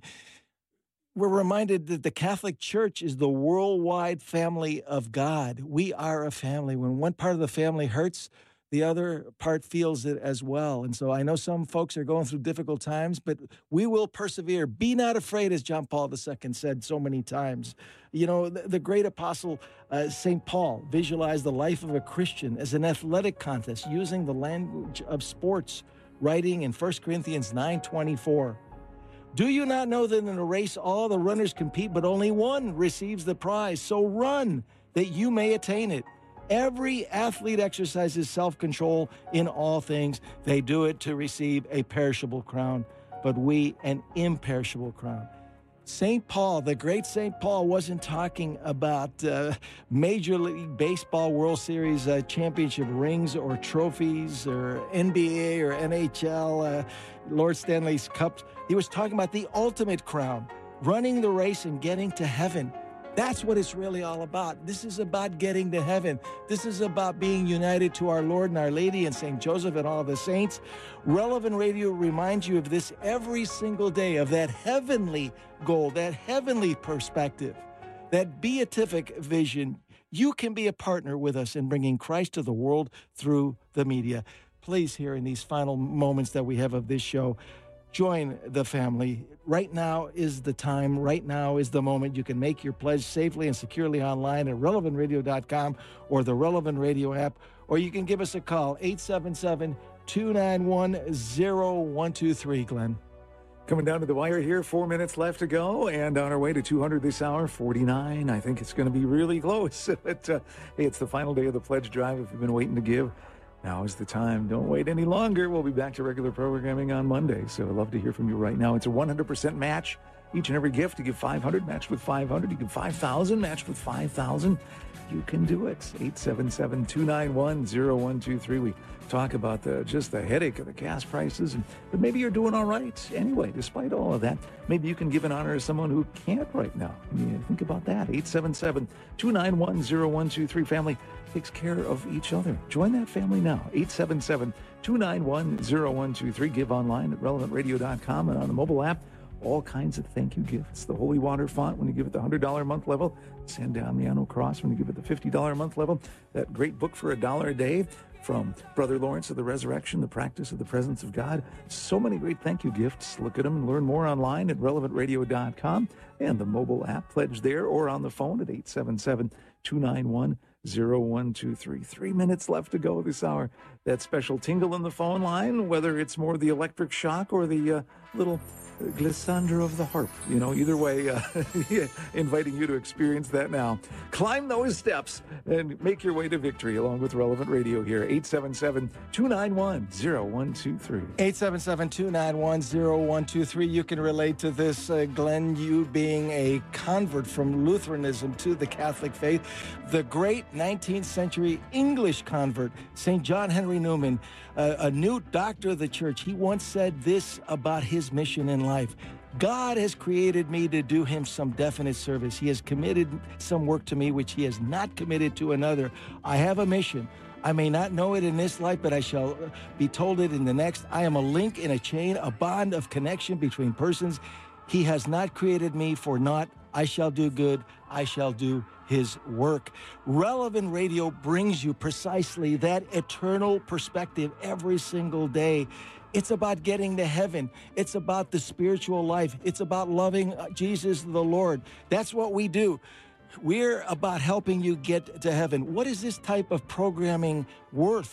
We're reminded that the Catholic Church is the worldwide family of God. We are a family. When one part of the family hurts, the other part feels it as well. And so I know some folks are going through difficult times, but we will persevere. Be not afraid, as John Paul the Second said so many times. You know, the, the great apostle uh, Saint Paul visualized the life of a Christian as an athletic contest using the language of sports, writing in First Corinthians nine twenty-four. Do you not know that in a race all the runners compete, but only one receives the prize? So run that you may attain it. Every athlete exercises self-control in all things. They do it to receive a perishable crown, but we an imperishable crown. Saint Paul, the great Saint Paul, wasn't talking about uh, Major League Baseball World Series uh, championship rings or trophies or N B A or N H L, uh, Lord Stanley's Cups. He was talking about the ultimate crown, running the race and getting to heaven. That's what it's really all about. This is about getting to heaven. This is about being united to our Lord and Our Lady and Saint Joseph and all the saints. Relevant Radio reminds you of this every single day, of that heavenly goal, that heavenly perspective, that beatific vision. You can be a partner with us in bringing Christ to the world through the media. Please, here in these final moments that we have of this show, join the family. Right now is the time. Right now is the moment. You can make your pledge safely and securely online at relevant radio dot com or the Relevant Radio app, or you can give us a call, eight seven seven, two nine one, zero one two three, Glenn. Coming down to the wire here, four minutes left to go, and on our way to two hundred this hour, forty-nine. I think it's going to be really close. But, uh, hey, it's the final day of the pledge drive. If you've been waiting to give, now is the time. Don't wait any longer. We'll be back to regular programming on Monday. So I'd love to hear from you right now. It's a one hundred percent match. Each and every gift, you give five hundred, matched with five hundred. You give five thousand, matched with five thousand. You can do it. eight seven seven, two nine one, zero one two three. We talk about the just the headache of the gas prices. And, but maybe you're doing all right anyway, despite all of that. Maybe you can give an honor to someone who can't right now. I mean, think about that. eight seven seven, two nine one, zero one two three. Family takes care of each other. Join that family now. eight seven seven, two nine one, zero one two three. Give online at relevant radio dot com and on the mobile app. All kinds of thank you gifts. The Holy Water font when you give it the one hundred dollars a month level. San Damiano Cross when you give it the fifty dollars a month level. That great book for a dollar a day from Brother Lawrence of the Resurrection, The Practice of the Presence of God. So many great thank you gifts. Look at them and learn more online at relevant radio dot com and the mobile app. Pledge there or on the phone at eight seven seven, two nine one, zero one two three. Three minutes left to go this hour. That special tingle in the phone line, whether it's more the electric shock or the uh, little glissando of the harp. You know, either way, uh, inviting you to experience that now. Climb those steps and make your way to victory along with Relevant Radio here. eight seven seven, two nine one, zero one two three. eight seven seven, two nine one, zero one two three. You can relate to this, uh, Glenn, you being a convert from Lutheranism to the Catholic faith. The great nineteenth century English convert, Saint John Henry Newman, uh, a new doctor of the church, he once said this about his mission in life. God has created me to do him some definite service. He has committed some work to me which he has not committed to another. I have a mission. I may not know it in this life, but I shall be told it in the next. I am a link in a chain, a bond of connection between persons. He has not created me for naught. I shall do good. I shall do his work. Relevant Radio brings you precisely that eternal perspective every single day. It's about getting to heaven. It's about the spiritual life. It's about loving Jesus the Lord. That's what we do. We're about helping you get to heaven. What is this type of programming worth?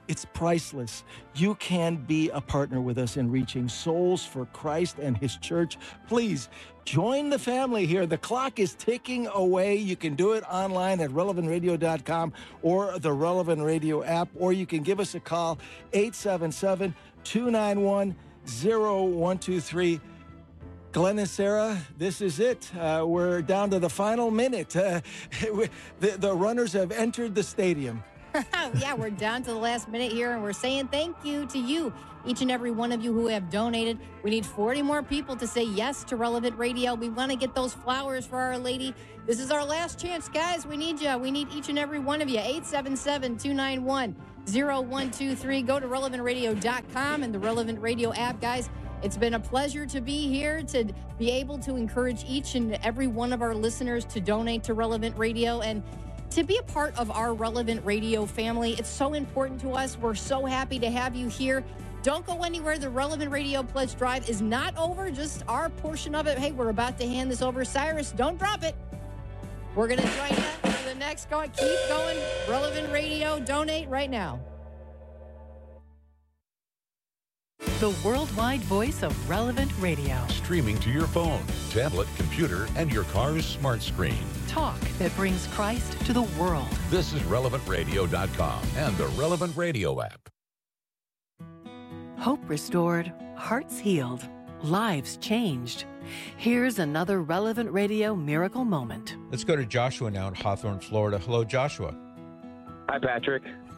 It's priceless. You can be a partner with us in reaching souls for Christ and his church. Please join the family here. The clock is ticking away. You can do it online at relevant radio dot com or the Relevant Radio app, or you can give us a call, eight seven seven, two nine one, zero one two three. Glenn and Sarah, this is it. Uh, we're down to the final minute. Uh, the, the runners have entered the stadium. Yeah, we're down to the last minute here, and we're saying thank you to you, each and every one of you who have donated. We need forty more people to say yes to Relevant Radio. We want to get those flowers for Our Lady. This is our last chance, guys. We need you. We need each and every one of you. eight seven seven, two nine one, zero one two three. Go to relevant radio dot com and the Relevant Radio app, guys. It's been a pleasure to be here, to be able to encourage each and every one of our listeners to donate to Relevant Radio and to be a part of our Relevant Radio family. It's so important to us. We're so happy to have you here. Don't go anywhere. The Relevant Radio Pledge Drive is not over, just our portion of it. Hey, we're about to hand this over. Cyrus, don't drop it. We're going to join you for the next going. Keep going. Relevant Radio, donate right now. The worldwide voice of Relevant Radio. Streaming to your phone, tablet, computer, and your car's smart screen. Talk that brings Christ to the world. This is relevant radio dot com and the Relevant Radio app. Hope restored, hearts healed, lives changed. Here's another Relevant Radio miracle moment. Let's go to Joshua now in Hawthorne, Florida. Hello, Joshua. Hi, Patrick.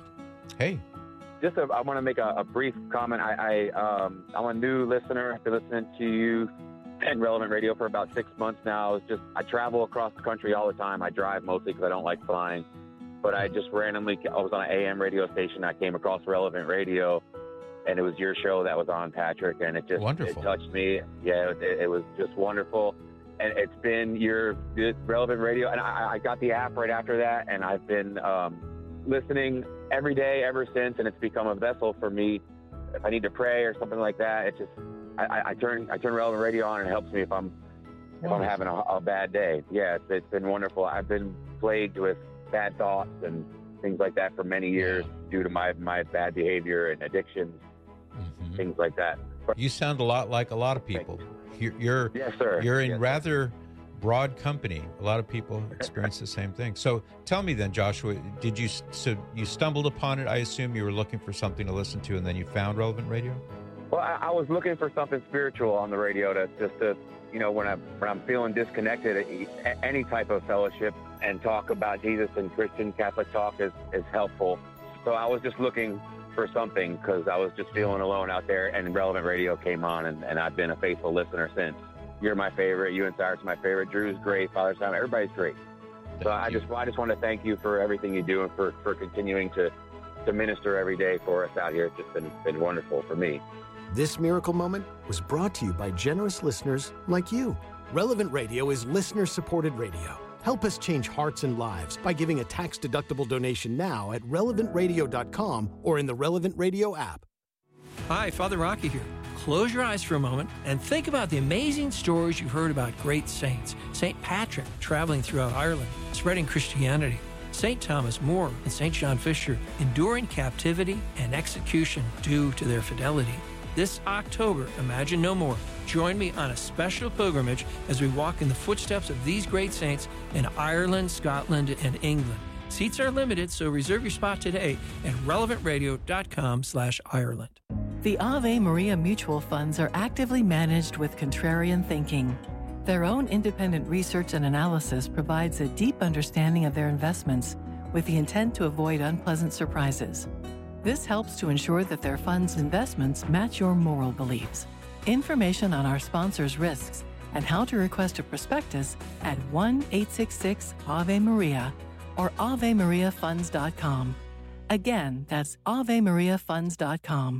Hey. Just a, I want to make a, a brief comment. I, I, um, I'm a new listener. I've been listening to you and Relevant Radio for about six months now. It's just I travel across the country all the time. I drive mostly because I don't like flying. But I just randomly, I was on an A M radio station. I came across Relevant Radio, and it was your show that was on, Patrick, and it just wonderful. It touched me. Yeah, it, it was just wonderful. And it's been your Relevant Radio, and I, I got the app right after that, and I've been um, listening every day ever since, and it's become a vessel for me. If I need to pray or something like that, it just I, I turn I turn Relevant Radio on, and it helps me if I'm if I'm having a, a bad day. Yeah, it's, it's been wonderful. I've been plagued with bad thoughts and things like that for many years due to my my bad behavior and addictions, mm-hmm. things like that. You sound a lot like a lot of people. You're, you're yes, sir. You're in yes, rather broad company. A lot of people experience the same thing. So tell me then, Joshua, did you so you stumbled upon it? I assume you were looking for something to listen to, and then you found Relevant Radio. Well, I, I was looking for something spiritual on the radio to just to, you know, when I when I'm feeling disconnected, any type of fellowship and talk about Jesus and Christian Catholic talk is is helpful. So I was just looking for something because I was just feeling alone out there, and Relevant Radio came on, and, and I've been a faithful listener since. You're my favorite. You and Cyrus are my favorite. Drew's great. Father's time. Everybody's great. Thank so I you. just I just want to thank you for everything you do and for, for continuing to, to minister every day for us out here. It's just been, been wonderful for me. This miracle moment was brought to you by generous listeners like you. Relevant Radio is listener-supported radio. Help us change hearts and lives by giving a tax-deductible donation now at relevant radio dot com or in the Relevant Radio app. Hi, Father Rocky here. Close your eyes for a moment and think about the amazing stories you've heard about great saints. Saint Patrick traveling throughout Ireland, spreading Christianity. Saint Thomas More and Saint John Fisher enduring captivity and execution due to their fidelity. This October, Imagine No More. Join me on a special pilgrimage as we walk in the footsteps of these great saints in Ireland, Scotland, and England. Seats are limited, so reserve your spot today at relevant radio dot com slash Ireland. The Ave Maria mutual funds are actively managed with contrarian thinking. Their own independent research and analysis provides a deep understanding of their investments with the intent to avoid unpleasant surprises. This helps to ensure that their funds' investments match your moral beliefs. Information on our sponsors' risks and how to request a prospectus at one eight six six Ave Maria or ave maria funds dot com. Again, that's ave maria funds dot com.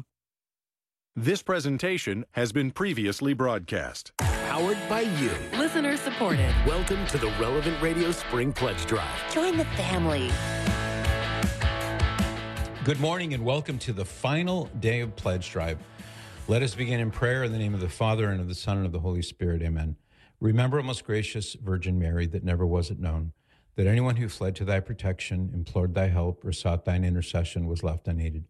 This presentation has been previously broadcast. Powered by you. Listener supported. Welcome to the Relevant Radio Spring Pledge Drive. Join the family. Good morning and welcome to the final day of Pledge Drive. Let us begin in prayer in the name of the Father and of the Son and of the Holy Spirit. Amen. Remember, O most gracious Virgin Mary, that never was it known that anyone who fled to thy protection, implored thy help, or sought thine intercession was left unaided.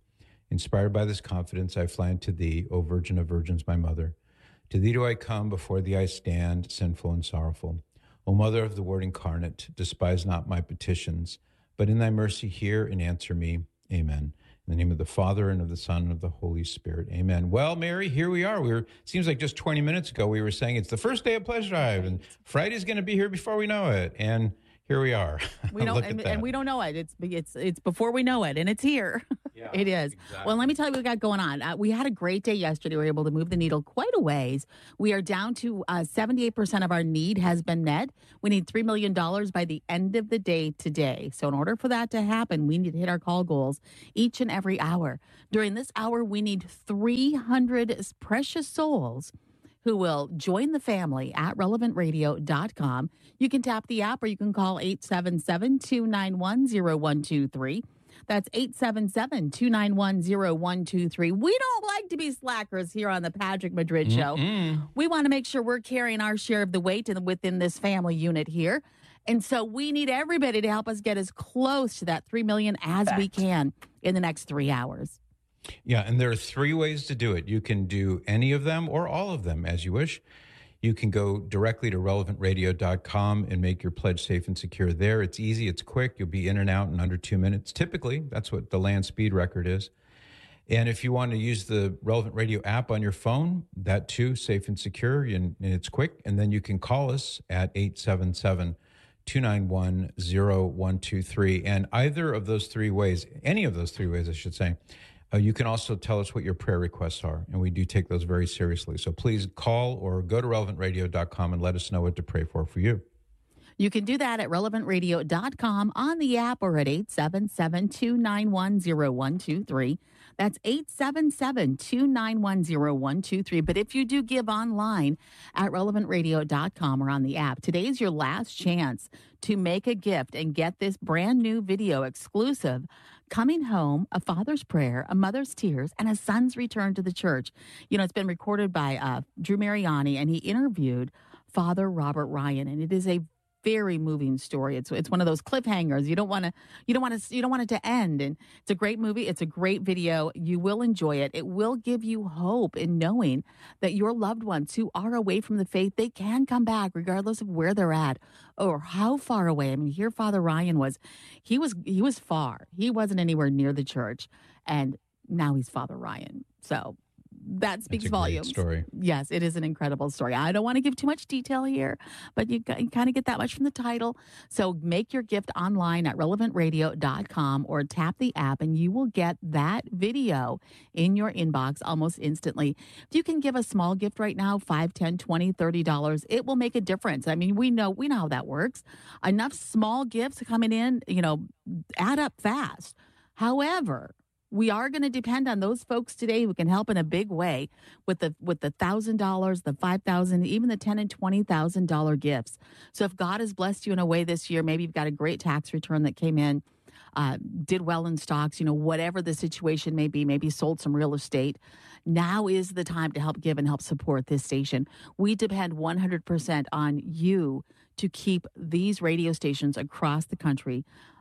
Inspired by this confidence, I fly unto thee, O Virgin of Virgins, my mother. To thee do I come, before thee I stand, sinful and sorrowful. O Mother of the Word incarnate, despise not my petitions, but in thy mercy hear and answer me. Amen. In the name of the Father, and of the Son, and of the Holy Spirit. Amen. Well, Mary, here we are. We were, seems like just twenty minutes ago we were saying it's the first day of Pledge Drive, and Friday's going to be here before we know it. And here we are. We don't, and, and we don't know it. It's it's it's before we know it, and it's here. Yeah, it is. Exactly. Well, let me tell you what we got going on. Uh, we had a great day yesterday. We were able to move the needle quite a ways. We are down to uh, seventy-eight percent of our need has been met. We need three million dollars by the end of the day today. So in order for that to happen, we need to hit our call goals each and every hour. During this hour, we need three hundred precious souls who will join the family at relevant radio dot com. You can tap the app or you can call eight seven seven, two nine one, zero one two three. That's eight seven seven, two nine one, zero one two three. We don't like to be slackers here on the Patrick Madrid Show. Mm-mm. We want to make sure we're carrying our share of the weight within this family unit here. And so we need everybody to help us get as close to that three million dollars as we can in the next three hours. Yeah, and there are three ways to do it. You can do any of them or all of them as you wish. You can go directly to relevant radio dot com and make your pledge safe and secure there. It's easy. It's quick. You'll be in and out in under two minutes. Typically, that's what the land speed record is. And if you want to use the Relevant Radio app on your phone, that too, safe and secure, and, and it's quick. And then you can call us at eight seven seven, two nine one, zero one two three. And either of those three ways, any of those three ways, I should say, Uh, you can also tell us what your prayer requests are, and we do take those very seriously. So please call or go to relevant radio dot com and let us know what to pray for for you. You can do that at relevant radio dot com on the app or at eight seven seven, two nine one, zero one two three. That's eight seven seven, two nine one, zero one two three. But if you do give online at relevant radio dot com or on the app, today is your last chance to make a gift and get this brand new video exclusive, Coming Home, A Father's Prayer, A Mother's Tears, and A Son's Return to the Church. You know, it's been recorded by uh, Drew Mariani, and he interviewed Father Robert Ryan, and it is a very moving story. It's it's one of those cliffhangers. You don't want to you don't want to you don't want it to end. And it's a great movie. It's a great video. You will enjoy it. It will give you hope in knowing that your loved ones who are away from the faith, they can come back regardless of where they're at or how far away. I mean, here Father Ryan was, he was he was far. He wasn't anywhere near the church, and now he's Father Ryan. So that speaks That's a volumes. Great story. Yes, it is an incredible story. I don't want to give too much detail here, but you kind of get that much from the title. So make your gift online at relevant radio dot com or tap the app, and you will get that video in your inbox almost instantly. If you can give a small gift right now, five, ten, twenty, thirty dollars, it will make a difference. I mean, we know we know how that works. Enough small gifts coming in, you know, add up fast. However, we are going to depend on those folks today who can help in a big way with the with the thousand dollars, the five thousand, even the ten and twenty thousand dollar gifts. So if God has blessed you in a way this year, maybe you've got a great tax return that came in, uh, did well in stocks, you know, whatever the situation may be, maybe sold some real estate. Now is the time to help give and help support this station. We depend one hundred percent on you to keep these radio stations across the country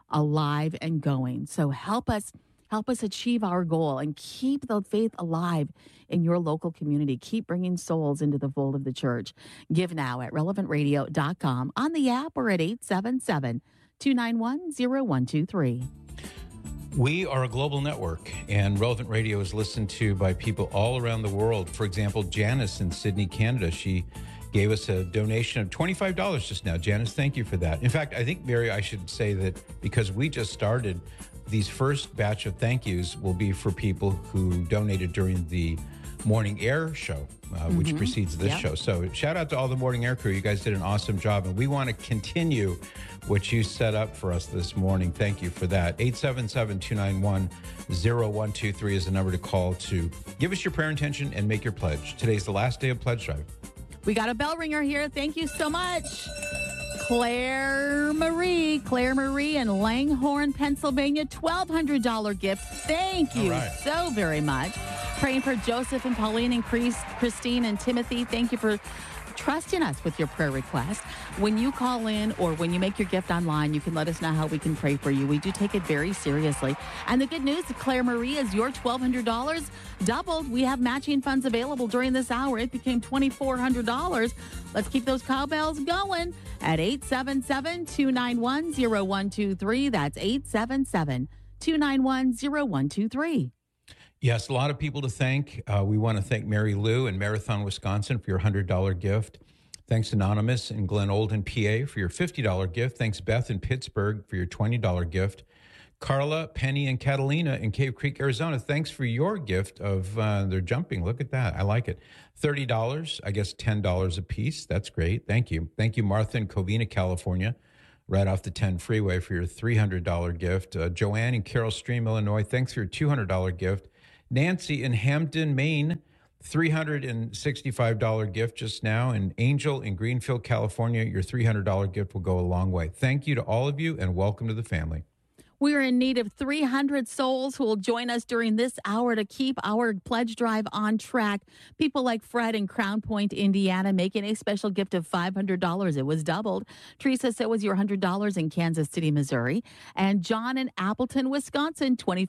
alive and going. So help us. Help us achieve our goal and keep the faith alive in your local community. Keep bringing souls into the fold of the church. Give now at relevant radio dot com, on the app, or at eight seven seven, two nine one, zero one two three. We are a global network, and Relevant Radio is listened to by people all around the world. For example, Janice in Sydney, Canada, she gave us a donation of twenty-five dollars just now. Janice, thank you for that. In fact, I think, Mary, I should say that because we just started, these first batch of thank yous will be for people who donated during the morning air show, uh, mm-hmm. which precedes this yep. show. So shout out to all the morning air crew. You guys did an awesome job, and we want to continue what you set up for us this morning. Thank you for that. eight seven seven, two nine one, zero one two three is the number to call to give us your prayer intention and make your pledge. Today's the last day of Pledge Drive. We got a bell ringer here. Thank you so much. Claire Marie, Claire Marie in Langhorne, Pennsylvania, twelve hundred dollars gift. Thank you right. so very much. Praying for Joseph and Pauline and Chris, Christine and Timothy. Thank you for trust in us with your prayer request. When you call in or when you make your gift online, you can let us know how we can pray for you. We do take it very seriously. And the good news, Claire Marie, is your twelve hundred dollars doubled. We have matching funds available during this hour. It became twenty-four hundred dollars. Let's keep those cowbells going at eight seven seven, two nine one, zero one two three. That's eight seven seven, two nine one, zero one two three. Yes, a lot of people to thank. Uh, we want to thank Mary Lou in Marathon, Wisconsin for your one hundred dollars gift. Thanks Anonymous in Glen Olden, P A for your fifty dollars gift. Thanks Beth in Pittsburgh for your twenty dollars gift. Carla, Penny, and Catalina in Cave Creek, Arizona, thanks for your gift of, uh, they're jumping. Look at that. I like it. thirty dollars, I guess ten dollars a piece. That's great. Thank you. Thank you, Martha in Covina, California, right off the ten freeway for your three hundred dollars gift. Uh, Joanne in Carroll Stream, Illinois, thanks for your two hundred dollars gift. Nancy in Hampton, Maine, three hundred sixty-five dollars gift just now. And Angel in Greenfield, California, your three hundred dollars gift will go a long way. Thank you to all of you and welcome to the family. We are in need of three hundred souls who will join us during this hour to keep our pledge drive on track. People like Fred in Crown Point, Indiana, making a special gift of five hundred dollars. It was doubled. Teresa, so was your one hundred dollars in Kansas City, Missouri. And John in Appleton, Wisconsin,